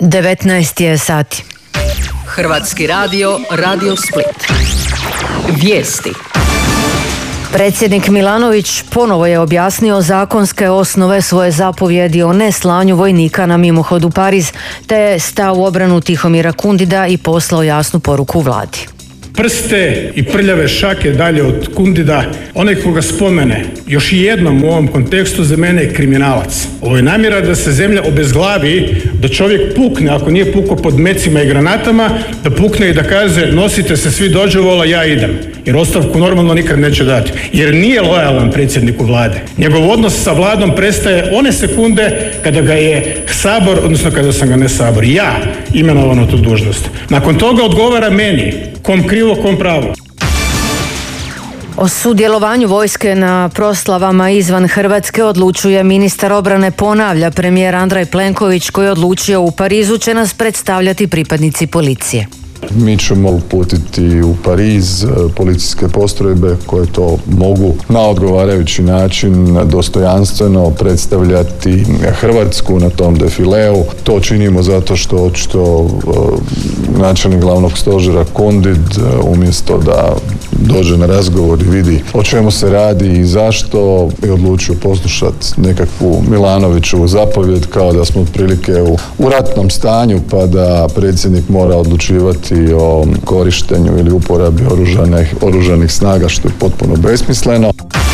19 je sati. Hrvatski radio, Radio Split. Vijesti. Predsjednik Milanović ponovo je objasnio zakonske osnove svoje zapovjedi o neslanju vojnika na mimohod u Pariz, te je stao u obranu Tihomira Kundida i poslao jasnu poruku vladi. Prste i prljave šake dalje od Kundida, onaj koga spomene još jednom u ovom kontekstu za mene je kriminalac. Ovo je namjera da se zemlja obezglavi, da čovjek pukne, ako nije pukao pod mecima i granatama, da pukne i da kaže nosite se svi dođevola, ja idem. Jer ostavku normalno nikad neće dati. Jer nije lojalan predsjedniku vlade. Njegov odnos sa vladom prestaje one sekunde kada ga je Sabor, odnosno kada sam ga ne Sabor, ja imenovan na tu dužnost. Nakon toga odgovara meni, kom krivo, kom pravo. O sudjelovanju vojske na proslavama izvan Hrvatske odlučuje ministar obrane, ponavlja premijer Andrej Plenković, koji je odlučio u Parizu će nas predstavljati pripadnici policije. Mi ćemo uputiti u Pariz policijske postrojbe koje to mogu na odgovarajući način dostojanstveno predstavljati Hrvatsku na tom defileu. To činimo zato što očito načelnik glavnog stožera Kundid umjesto da dođe na razgovor i vidi o čemu se radi i zašto je odlučio poslušati nekakvu Milanovićevu zapovjed kao da smo otprilike u ratnom stanju pa da predsjednik mora odlučivati o korištenju ili uporabi oružanih snaga, što je potpuno besmisleno.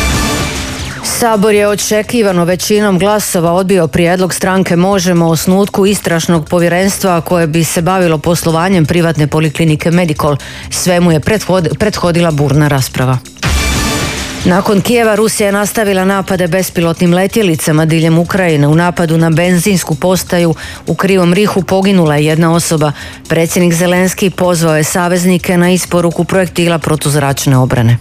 Sabor je očekivano većinom glasova odbio prijedlog stranke Možemo o osnutku istražnog povjerenstva koje bi se bavilo poslovanjem privatne poliklinike Medikol. Svemu je prethodila burna rasprava. Nakon Kijeva Rusija je nastavila napade bespilotnim letjelicama diljem Ukrajine. U napadu na benzinsku postaju u Krivom Rihu poginula je jedna osoba. Predsjednik Zelenski pozvao je saveznike na isporuku projektila protuzračne obrane.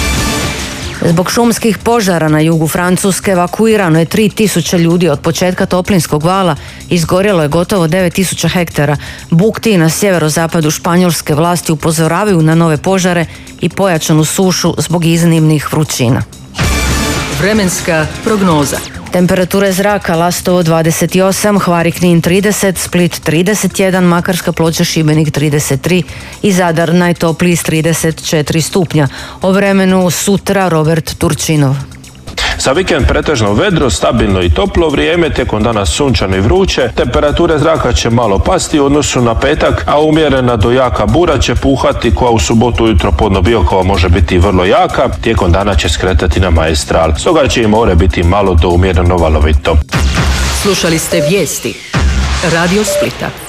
Zbog šumskih požara na jugu Francuske evakuirano je 3000 ljudi od početka toplinskog vala, izgorjelo je gotovo 9000 hektara. Bukti na sjeverozapadu Španjolske vlasti upozoravaju na nove požare i pojačanu sušu zbog iznimnih vrućina. Vremenska prognoza. Temperature zraka: Lastovo 28, Hvar i Knin 30, Split 31, Makarska, Ploče, Šibenik 33 i Zadar najtopliji s 34 stupnja. O vremenu sutra Robert Turčinov. Za vikend pretežno vedro, stabilno i toplo vrijeme, tijekom dana sunčano i vruće, temperature zraka će malo pasti u odnosu na petak, a umjerena do jaka bura će puhati koja u subotu ujutro podno Biokova može biti vrlo jaka, tijekom dana će skretati na Maestral. Stoga će i more biti malo do umjereno valovito. Slušali ste vijesti Radio Splita.